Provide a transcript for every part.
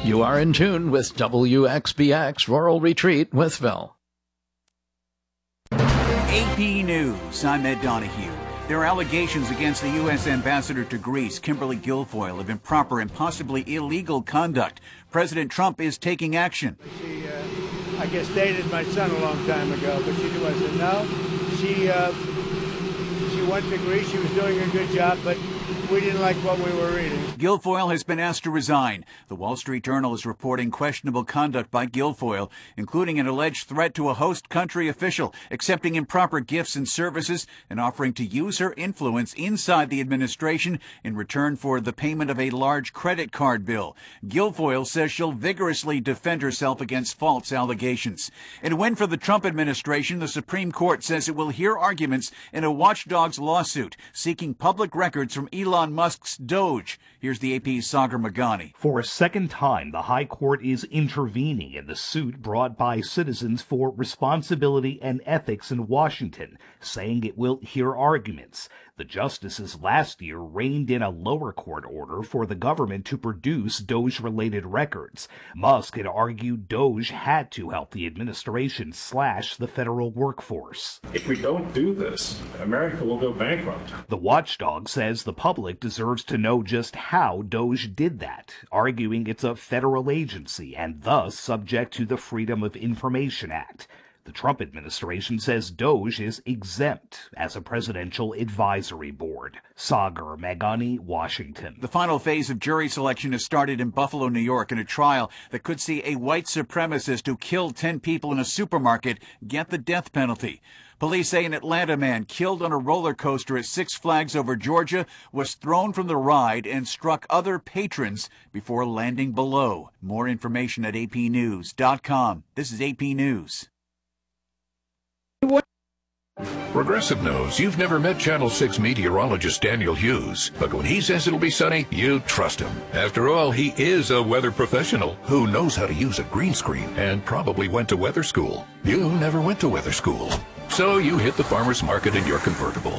You are in tune with WXBX Rural Retreat with Phil. AP News, I'm Ed Donahue. There are allegations against the U.S. Ambassador to Greece, Kimberly Guilfoyle, of improper and possibly illegal conduct. President Trump is taking action. She, I guess, dated my son a long time ago, but she wasn't. No, she went to Greece. She was doing a good job, but we didn't like what we were reading. Guilfoyle has been asked to resign. The Wall Street Journal is reporting questionable conduct by Guilfoyle, including an alleged threat to a host country official, accepting improper gifts and services, and offering to use her influence inside the administration in return for the payment of a large credit card bill. Guilfoyle says she'll vigorously defend herself against false allegations. In a win for the Trump administration, the Supreme Court says it will hear arguments in a watchdog's lawsuit seeking public records from Elon Musk's Doge. Here's the AP's Sagar Meghani. For a second time, the High Court is intervening in the suit brought by Citizens for Responsibility and Ethics in Washington, saying it will hear arguments. The justices last year reined in a lower court order for the government to produce Doge-related records. Musk had argued Doge had to help the administration slash the federal workforce. If we don't do this, America will go bankrupt. The watchdog says the public deserves to know just how Doge did that, arguing it's a federal agency and thus subject to the Freedom of Information Act. The Trump administration says Doge is exempt as a presidential advisory board. Sagar Meghani, Washington. The final phase of jury selection has started in Buffalo, New York, in a trial that could see a white supremacist who killed 10 people in a supermarket get the death penalty. Police say an Atlanta man killed on a roller coaster at Six Flags Over Georgia was thrown from the ride and struck other patrons before landing below. More information at apnews.com. This is AP News. Progressive knows you've never met Channel 6 meteorologist Daniel Hughes, but when he says it'll be sunny, you trust him. After all, he is a weather professional who knows how to use a green screen and probably went to weather school. You never went to weather school, so you hit the farmer's market in your convertible.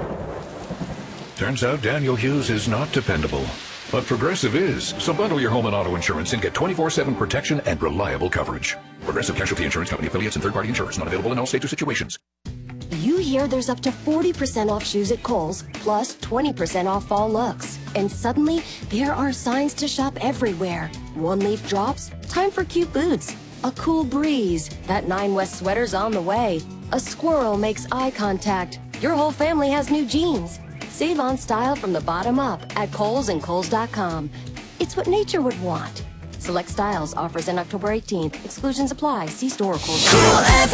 Turns out Daniel Hughes is not dependable, but Progressive is. So bundle your home and auto insurance and get 24/7 protection and reliable coverage. Progressive Casualty Insurance Company affiliates and third-party insurers. Not available in all states or situations. You hear there's up to 40% off shoes at Kohl's, plus 20% off fall looks. And suddenly, there are signs to shop everywhere. One leaf drops, time for cute boots. A cool breeze, that 9 West sweater's on the way. A squirrel makes eye contact. Your whole family has new jeans. Save on style from the bottom up at Kohl's and Kohl's.com. It's what nature would want. Select styles, offers in October 18th. Exclusions apply. See store or Kohl's.